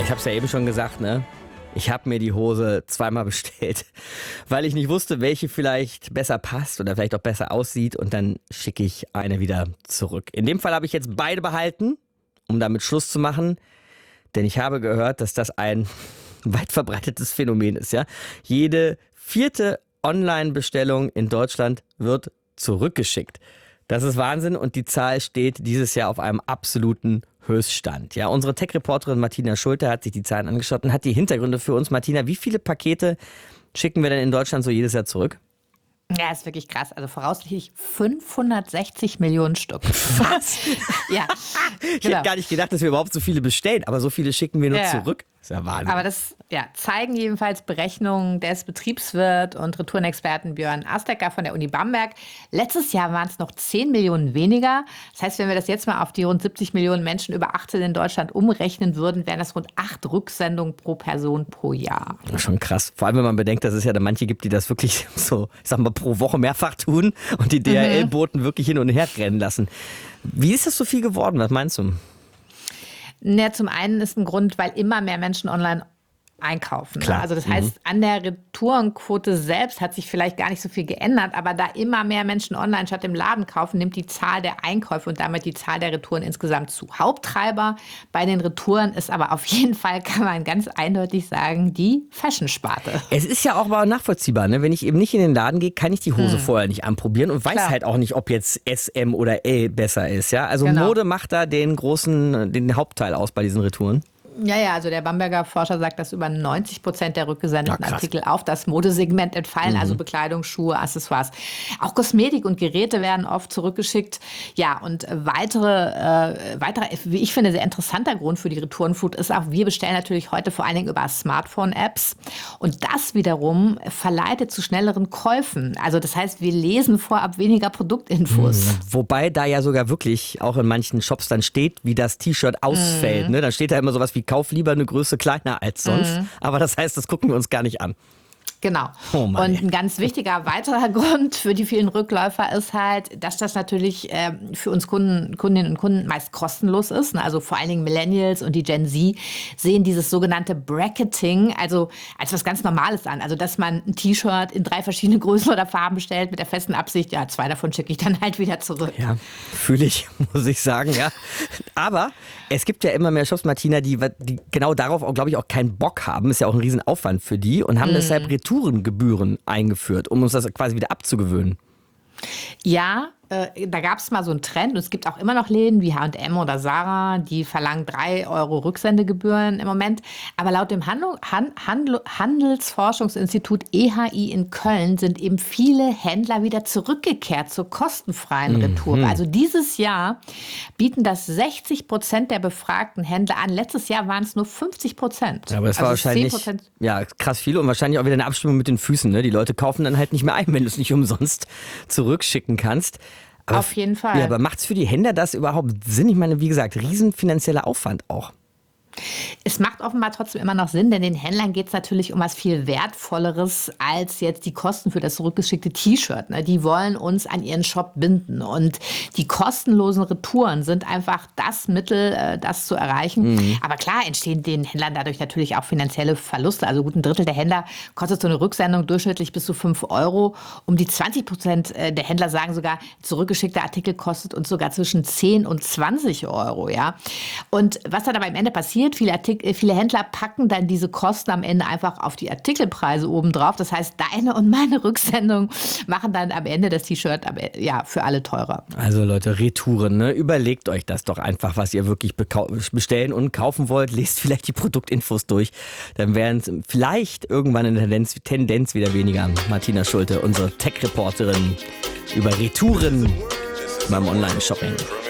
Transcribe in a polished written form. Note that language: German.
Ich habe es ja eben schon gesagt, ne? Ich habe mir die Hose zweimal bestellt, weil ich nicht wusste, welche vielleicht besser passt oder vielleicht auch besser aussieht, und dann schicke ich eine wieder zurück. In dem Fall habe ich jetzt beide behalten, um damit Schluss zu machen, denn ich habe gehört, dass das ein weit verbreitetes Phänomen ist. Ja? Jede 4. Online-Bestellung in Deutschland wird zurückgeschickt. Das ist Wahnsinn, und die Zahl steht dieses Jahr auf einem absoluten Höchststand. Ja, unsere Tech-Reporterin Martina Schulte hat sich die Zahlen angeschaut und hat die Hintergründe für uns. Martina, wie viele Pakete schicken wir denn in Deutschland so jedes Jahr zurück? Ja, ist wirklich krass. Also voraussichtlich 560 Millionen Stück. Was? Ja. Ich hätte gar nicht gedacht, dass wir überhaupt so viele bestellen, aber so viele schicken wir nur zurück. Das ist ja Wahnsinn. Aber das zeigen jedenfalls Berechnungen des Betriebswirt und Retourenexperten Björn Astecker von der Uni Bamberg. Letztes Jahr waren es noch 10 Millionen weniger. Das heißt, wenn wir das jetzt mal auf die rund 70 Millionen Menschen über 18 in Deutschland umrechnen würden, wären das rund 8 Rücksendungen pro Person pro Jahr. Schon krass. Vor allem, wenn man bedenkt, dass es ja da manche gibt, die das wirklich so, ich sag mal, pro Woche mehrfach tun und die DHL-Boten wirklich hin und her rennen lassen. Wie ist das so viel geworden? Was meinst du? Ja, zum einen ist ein Grund, weil immer mehr Menschen online einkaufen. Klar. Also das heißt, an der Retourenquote selbst hat sich vielleicht gar nicht so viel geändert, aber da immer mehr Menschen online statt im Laden kaufen, nimmt die Zahl der Einkäufe und damit die Zahl der Retouren insgesamt zu. Haupttreiber bei den Retouren ist aber auf jeden Fall, kann man ganz eindeutig sagen, die Fashion-Sparte. Es ist ja auch mal nachvollziehbar, ne? Wenn ich eben nicht in den Laden gehe, kann ich die Hose vorher nicht anprobieren und weiß halt auch nicht, ob jetzt S, M oder L besser ist. Ja? Also genau. Mode macht da den Hauptteil aus bei diesen Retouren. Ja, also der Bamberger Forscher sagt, dass über 90% der rückgesendeten Artikel auf das Modesegment entfallen, also Bekleidung, Schuhe, Accessoires. Auch Kosmetik und Geräte werden oft zurückgeschickt. Ja, und weiterer, wie ich finde, sehr interessanter Grund für die Retourenflut ist auch, wir bestellen natürlich heute vor allen Dingen über Smartphone-Apps, und das wiederum verleitet zu schnelleren Käufen. Also das heißt, wir lesen vorab weniger Produktinfos. Wobei da ja sogar wirklich auch in manchen Shops dann steht, wie das T-Shirt ausfällt. Ne? Dann steht da immer sowas wie: Kauf lieber eine Größe kleiner als sonst. Aber das heißt, das gucken wir uns gar nicht an. Genau. Oh Mann, und ein ganz wichtiger weiterer Grund für die vielen Rückläufer ist halt, dass das natürlich für uns Kundinnen und Kunden meist kostenlos ist. Also vor allen Dingen Millennials und die Gen Z sehen dieses sogenannte Bracketing also als was ganz Normales an. Also dass man ein T-Shirt in 3 verschiedene Größen oder Farben bestellt mit der festen Absicht, 2 davon schicke ich dann halt wieder zurück. Ja, fühle ich, muss ich sagen, ja. Aber es gibt ja immer mehr Shops, Martina, die genau darauf auch, glaube ich, auch keinen Bock haben. Ist ja auch ein Riesenaufwand für die und haben deshalb Retourengebühren eingeführt, um uns das quasi wieder abzugewöhnen. Ja, da gab es mal so einen Trend, und es gibt auch immer noch Läden wie H&M oder Zara, die verlangen 3 Euro Rücksendegebühren im Moment. Aber laut dem Handelsforschungsinstitut EHI in Köln sind eben viele Händler wieder zurückgekehrt zur kostenfreien Retour. Also dieses Jahr bieten das 60% der befragten Händler an. Letztes Jahr waren es nur 50%. Ja, aber das war wahrscheinlich 10%. Ja, krass viel und wahrscheinlich auch wieder eine Abstimmung mit den Füßen. Ne? Die Leute kaufen dann halt nicht mehr ein, wenn du es nicht umsonst zurückschicken kannst. Aber auf jeden Fall. Ja, aber macht es für die Händler das überhaupt Sinn? Ich meine, wie gesagt, riesen finanzieller Aufwand auch. Es macht offenbar trotzdem immer noch Sinn, denn den Händlern geht es natürlich um was viel Wertvolleres als jetzt die Kosten für das zurückgeschickte T-Shirt. Die wollen uns an ihren Shop binden. Und die kostenlosen Retouren sind einfach das Mittel, das zu erreichen. Aber klar entstehen den Händlern dadurch natürlich auch finanzielle Verluste. Also gut, 1/3 der Händler kostet so eine Rücksendung durchschnittlich bis zu 5 Euro. Um die 20% der Händler sagen sogar, zurückgeschickter Artikel kostet uns sogar zwischen 10 und 20 Euro. Ja? Und was dann aber am Ende passiert, viele Händler packen dann diese Kosten am Ende einfach auf die Artikelpreise obendrauf. Das heißt, deine und meine Rücksendung machen dann am Ende das T-Shirt für alle teurer. Also Leute, Retouren, ne? Überlegt euch das doch einfach, was ihr wirklich bestellen und kaufen wollt. Lest vielleicht die Produktinfos durch. Dann wären es vielleicht irgendwann in der Tendenz wieder weniger. Martina Schulte, unsere Tech-Reporterin über Retouren beim Online-Shopping.